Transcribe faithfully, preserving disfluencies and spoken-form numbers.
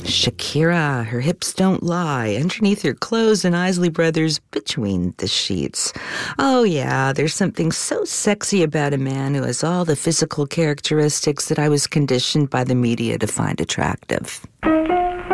Shakira, her hips don't lie, underneath her clothes and Isley Brothers between the sheets. Oh yeah, there's something so sexy about a man who has all the physical characteristics that I was conditioned by the media to find attractive.